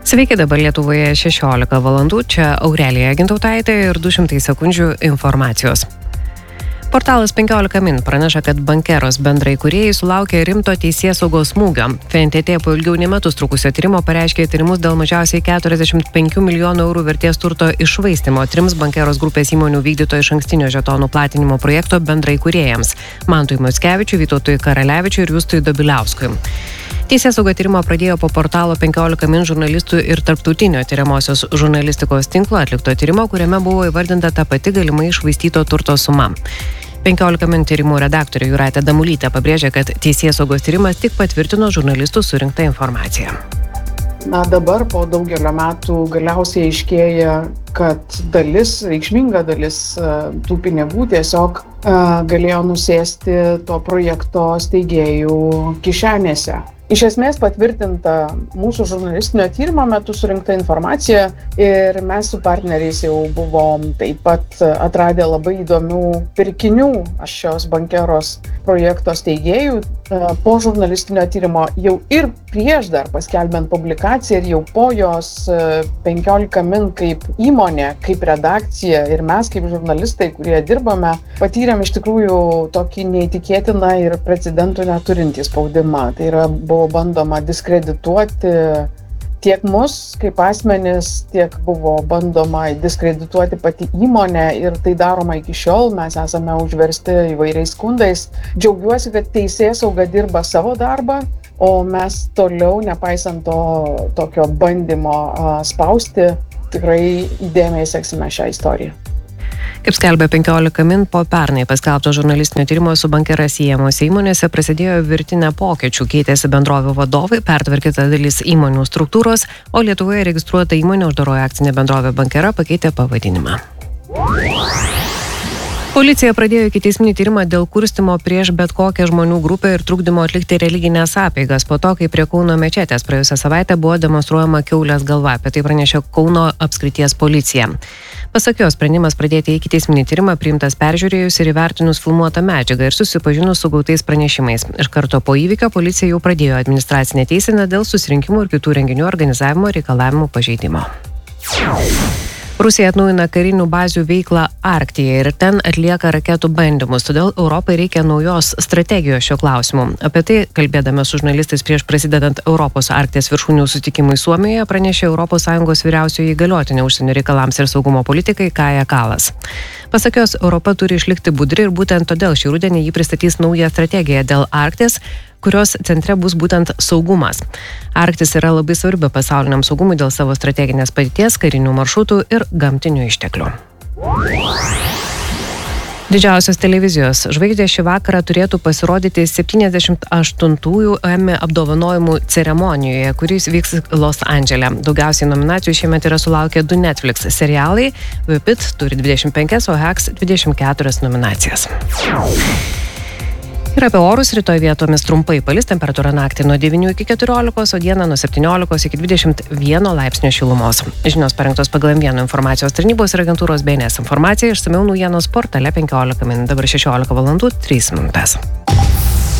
Sveiki, dabar Lietuvoje 16 valandų, čia Aurelija Gintautaitė ir 200 sekundžių informacijos. Portalas 15 min praneša, kad Bankeros bendraįkūrėjai sulaukė rimto teisėsaugos smūgio. FNTT po ilgiau nei metus trukusio tyrimo pareiškė įtarimus dėl mažiausiai 45 milijonų eurų vertės turto iššvaistymo 3 Bankeros grupės įmonių vykdyto išankstinio žetonų platinimo projekto bendraįkūrėjams – Mantui Mockevičiui, Vytautui Karalevičiui ir Justui Dobiliauskui. Teisėsauga tyrimą pradėjo po portalo 15 min žurnalistų ir tarptautinio tyriamosios žurnalistikos tinklo atlikto tyrimo, kuriame buvo įvardinta ta pati galimai iššvaistyto turto suma. 15 min tyrimų redaktorė Jūratė Damulytė pabrėžė, kad teisėsaugos tyrimas tik patvirtino žurnalistų surinktą informaciją. Dabar po daugelio metų galiausiai aiškėja, kad reikšminga dalis tų pinigų tiesiog galėjo nusėsti to projekto steigėjų kišenėse. Iš esmės patvirtinta mūsų žurnalistinio tyrimo metu surinkta informacija ir mes su partneriais jau buvom taip pat atradę labai įdomių pirkinių šios Bankeros projekto steigėjų. Po žurnalistinio tyrimo jau ir prieš dar paskelbiant publikaciją ir jau po jos 15 min kaip įmonė, kaip redakcija ir mes kaip žurnalistai, kurie dirbame, patyrėm iš tikrųjų tokį neįtikėtiną ir precedentų neturintį spaudimą. Tai yra buvo bandoma diskredituoti tiek mus kaip asmenis, tiek buvo bandoma diskredituoti pati įmonė ir tai daroma iki šiol. Mes esame užversti įvairiais skundais. Džiaugiuosi, kad teisėsauga dirba savo darbą, o mes toliau, nepaisant to tokio bandymo spausti, tikrai įdėmiai seksime šią istoriją. Kaip skelbia 15 min, po pernai paskelbto žurnalistinio tyrimo su Bankera siejamose įmonėse prasidėjo virtinė pokyčių, keitėsi bendrovių vadovai, pertvarkyta dalis įmonių struktūros, o Lietuvoje registruota įmonė uždaroji akcinė bendrovė Bankera pakeitė pavadinimą. Policija pradėjo ikiteisminį tyrimą dėl kurstymo prieš bet kokią žmonių grupę ir trukdymo atlikti religinės apeigas po to, kai prie Kauno mečetės praėjusią savaitę buvo demonstruojama kiaulės galva. Apie tai pranešė Kauno apskrities policija. Pasak jos, sprendimas pradėti ikiteisminį tyrimą priimtas peržiūrėjus ir įvertinus filmuotą medžiagą ir susipažinus su gautais pranešimais. Iš karto po įvykio policija jau pradėjo administracinę teiseną dėl susirinkimų ir kitų renginių organizavimo reikalavimų pažeidimo. Rusija atnaujina karinių bazių veiklą Arktyje ir ten atlieka raketų bandymus, todėl Europai reikia naujos strategijos šio klausimu. Apie tai, kalbėdami su žurnalistais prieš prasidedant Europos Arkties viršūnių sutikimui Suomijoje, pranešė ES vyriausioji įgaliotinė užsienio reikalams ir saugumo politikai Kaja Kallas. Pasak jos, Europa turi išlikti budri ir būtent todėl šį rudenį ji pristatys naują strategiją dėl Arkties, kurios centre bus būtent saugumas. Arktis yra labai svarbi pasauliniam saugumui dėl savo strateginės padėties, karinių maršrutų ir gamtinių išteklių. Didžiausios televizijos žvaigždės šį vakarą turėtų pasirodyti 78-ųjų Emmy apdovanojimų ceremonijoje, kuris vyks Los Andžele. Daugiausiai nominacijų šiemet yra sulaukę 2 Netflix serialai, Vipit turi 25, o Hacks 24 nominacijas. Ir apie orus rytoj vietomis trumpai palis, temperatūra naktį nuo 9 iki 14, o dieną nuo 17 iki 21 laipsnio šilumos. Žinios parengtos pagal M1 informacijos tarnybos ir agentūros BNS informacija, išsamiau naujienos portale 15 min. Dabar 16 valandų 3 minutės.